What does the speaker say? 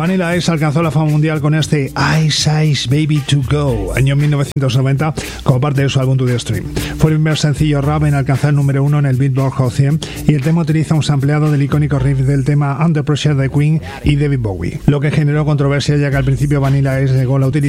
Vanilla Ice alcanzó la fama mundial con este Ice Ice Baby to Go, año 1990, como parte de su álbum To The Stream. Fue el primer sencillo rap en alcanzar el número 1 en el Billboard Hot 100 y el tema utiliza un sampleado del icónico riff del tema Under Pressure de Queen y David Bowie, lo que generó controversia ya que al principio Vanilla Ice negó la utilización